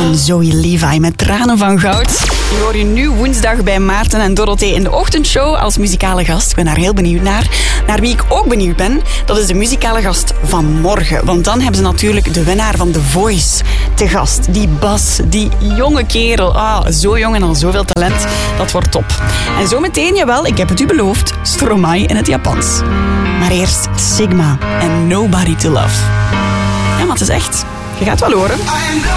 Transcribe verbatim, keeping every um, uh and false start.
en Zoe Levi met Tranen van Goud. Die hoor je nu woensdag bij Maarten en Dorothee in de ochtendshow als muzikale gast. Ik ben daar heel benieuwd naar. Naar wie ik ook benieuwd ben, dat is de muzikale gast van morgen. Want dan hebben ze natuurlijk de winnaar van The Voice te gast. Die Bas, die jonge kerel. Ah, zo jong en al zoveel talent. Dat wordt top. En zometeen, jawel, ik heb het u beloofd, Stromae in het Japans. Maar eerst Sigma en Nobody to Love. Ja, maar het is echt. Je gaat wel horen.